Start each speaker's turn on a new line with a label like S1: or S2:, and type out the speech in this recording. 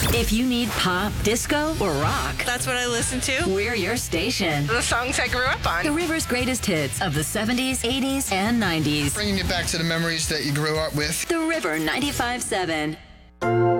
S1: If you need pop, disco, or rock,
S2: That's what I listen to.
S1: we're your station.
S2: The songs I grew up
S1: The
S2: on.
S1: River's greatest hits of the 70s, 80s, and 90s.
S3: Bringing you back to the memories that you grew up with.
S1: The River 95.7.